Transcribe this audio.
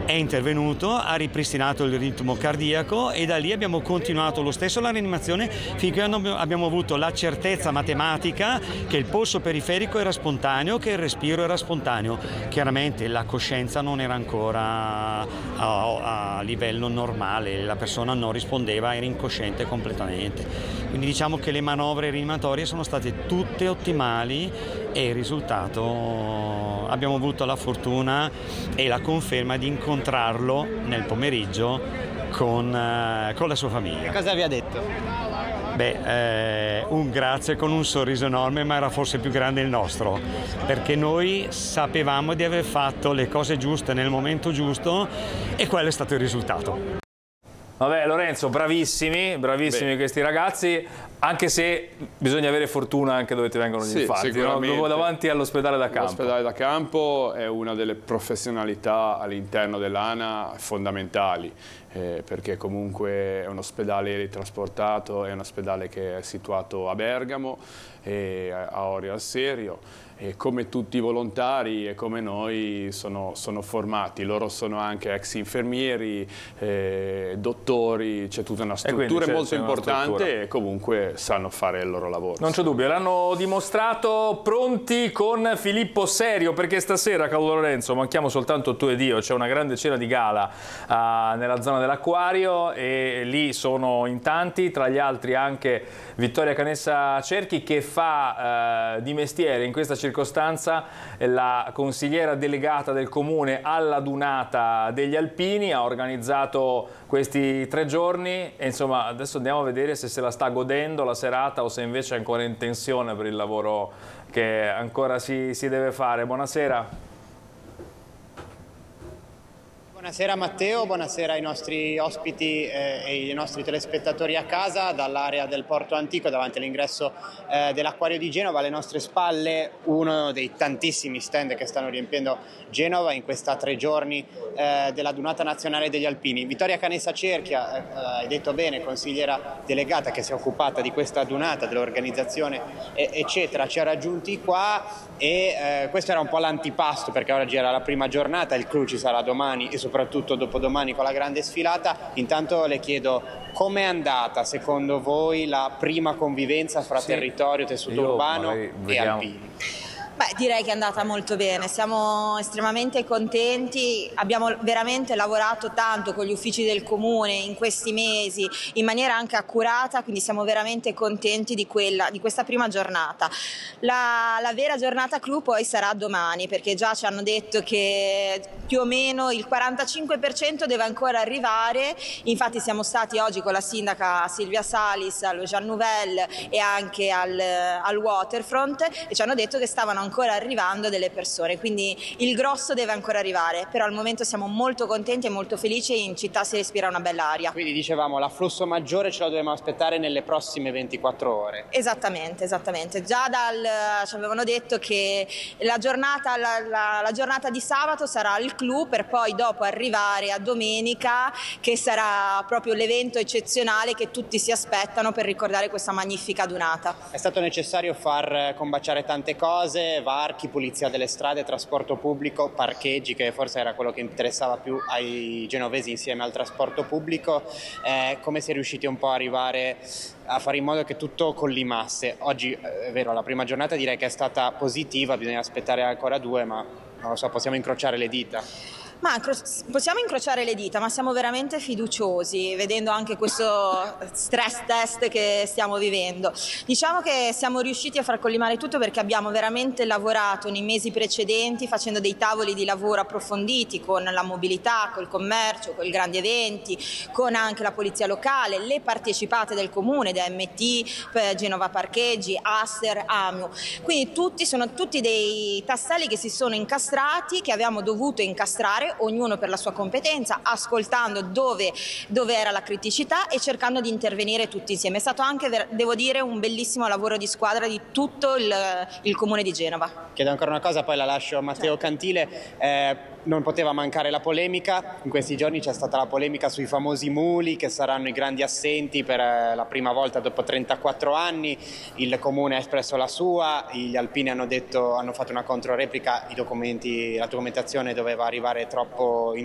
è intervenuto, ha ripristinato il ritmo cardiaco e da lì abbiamo continuato lo stesso la rianimazione finché abbiamo avuto la certezza matematica che il polso periferico era spontaneo, che il respiro era spontaneo. Chiaramente la coscienza non era ancora a livello normale, la persona non rispondeva, era incosciente completamente. Quindi diciamo che le manovre rianimatorie sono state tutte ottimali e il risultato, abbiamo avuto la fortuna e la conferma di incontrarlo nel pomeriggio con la sua famiglia. Che cosa vi ha detto? Un grazie con un sorriso enorme, ma era forse più grande il nostro, perché noi sapevamo di aver fatto le cose giuste nel momento giusto e quello è stato il risultato. Vabbè Lorenzo, bravissimi questi ragazzi, anche se bisogna avere fortuna anche dove ti vengono gli infarti, no? Davanti all'ospedale da campo. L'ospedale da campo è una delle professionalità all'interno dell'ANA fondamentali, perché comunque è un ospedale trasportato, è un ospedale che è situato a Bergamo e a Orio al Serio. E come tutti i volontari e come noi sono formati, loro sono anche ex infermieri, dottori, c'è tutta una struttura molto importante e comunque sanno fare il loro lavoro. Non c'è dubbio, l'hanno dimostrato pronti con Filippo Serio, perché stasera, caro Lorenzo, manchiamo soltanto tu ed io, c'è una grande cena di gala nella zona dell'Acquario e lì sono in tanti, tra gli altri anche Vittoria Canessa Cerchi che fa di mestiere in questa circostanza la consigliera delegata del comune alla Dunata degli Alpini, ha organizzato questi 3 giorni e insomma adesso andiamo a vedere se la sta godendo la serata o se invece è ancora in tensione per il lavoro che ancora si deve fare. Buonasera. Buonasera Matteo, buonasera ai nostri ospiti e ai nostri telespettatori a casa dall'area del Porto Antico davanti all'ingresso dell'Acquario di Genova. Alle nostre spalle uno dei tantissimi stand che stanno riempiendo Genova in questa 3 giorni della Dunata Nazionale degli Alpini. Vittoria Canessa Cerchia, hai detto bene, consigliera delegata che si è occupata di questa Dunata, dell'organizzazione eccetera, ci ha raggiunti qua e questo era un po' l'antipasto perché oggi era la prima giornata, il clou ci sarà domani e soprattutto dopodomani con la grande sfilata. Intanto le chiedo com'è andata secondo voi la prima convivenza fra territorio, tessuto urbano e alpini? Beh, direi che è andata molto bene, siamo estremamente contenti, abbiamo veramente lavorato tanto con gli uffici del comune in questi mesi in maniera anche accurata, quindi siamo veramente contenti di questa prima giornata. La vera giornata clou poi sarà domani, perché già ci hanno detto che più o meno il 45% deve ancora arrivare, infatti siamo stati oggi con la sindaca Silvia Salis allo Jean Nouvel e anche al Waterfront e ci hanno detto che stavano ancora arrivando delle persone, quindi il grosso deve ancora arrivare, però al momento siamo molto contenti e molto felici e in città si respira una bella aria. Quindi dicevamo l'afflusso maggiore ce lo dobbiamo aspettare nelle prossime 24 ore. Esattamente, già ci avevano detto che la giornata di sabato sarà il clou per poi dopo arrivare a domenica che sarà proprio l'evento eccezionale che tutti si aspettano per ricordare questa magnifica Dunata. È stato necessario far combaciare tante cose, varchi, pulizia delle strade, trasporto pubblico, parcheggi, che forse era quello che interessava più ai genovesi insieme al trasporto pubblico. Come si è riusciti un po' a arrivare a fare in modo che tutto collimasse? Oggi è vero, la prima giornata direi che è stata positiva, bisogna aspettare ancora 2, ma non lo so, possiamo incrociare le dita. Ma possiamo incrociare le dita, ma siamo veramente fiduciosi, vedendo anche questo stress test che stiamo vivendo. Diciamo che siamo riusciti a far collimare tutto perché abbiamo veramente lavorato nei mesi precedenti facendo dei tavoli di lavoro approfonditi con la mobilità, col commercio, con i grandi eventi, con anche la polizia locale, le partecipate del comune, da MT, Genova Parcheggi, Aster, AMIU. Quindi sono tutti dei tasselli che si sono incastrati, che abbiamo dovuto incastrare ognuno per la sua competenza, ascoltando dove era la criticità e cercando di intervenire tutti insieme. È stato anche, devo dire, un bellissimo lavoro di squadra di tutto il comune di Genova. Chiedo ancora una cosa, poi la lascio a Matteo Cantile. Non poteva mancare la polemica, in questi giorni c'è stata la polemica sui famosi muli che saranno i grandi assenti per la prima volta dopo 34 anni, il comune ha espresso la sua, gli alpini hanno fatto una controreplica, la documentazione doveva arrivare troppo in